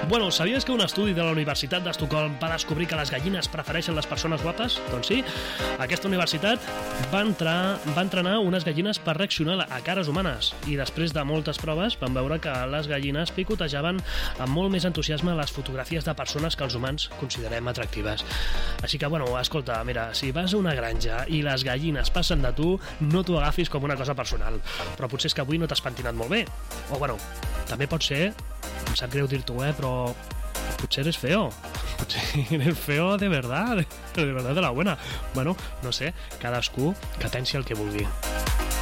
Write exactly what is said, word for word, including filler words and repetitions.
Bueno, sabies que un estudi de la Universitat d'Estocolm va descobrir que les gallines prefereixen les persones guapes? Doncs sí, aquesta universitat va, entrar, va entrenar unes gallines per reaccionar a cares humanes i després de moltes proves van veure que les gallines picotejaven amb molt més entusiasme les fotografies de persones que els humans considerem atractives. Així que, bueno, escolta, mira, si vas a una granja i les gallines passen de tu, no t'ho agafis com una cosa personal. Però potser és que avui no t'has pentinat molt bé. O, bueno, també pot ser, em sap greu dir-t'ho, eh, però potser eres feo. Potser eres feo de verdad, de verdad de la buena. Bueno, no sé, cadascú que pensi el que vulgui.